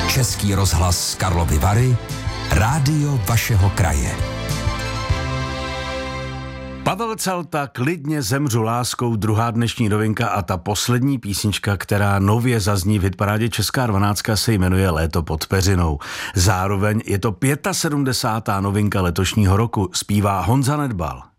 Český rozhlas Karlovy Vary, rádio vašeho kraje. Pavel Celta, Klidně zemřu láskou, druhá dnešní novinka a ta poslední písnička, která nově zazní v hitparádě Česká 12, se jmenuje Léto pod peřinou. Zároveň je to 75. novinka letošního roku, zpívá Honza Nedbal.